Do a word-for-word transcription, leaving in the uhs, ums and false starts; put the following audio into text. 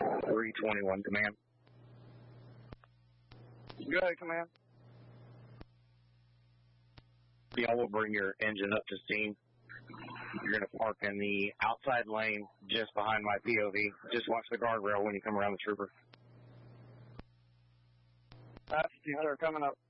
three twenty-one, command. Go ahead, command. Y'all will bring your engine up to steam. You're going to park in the outside lane just behind my P O V. Just watch the guardrail when you come around the trooper. That's fifteen hundred coming up.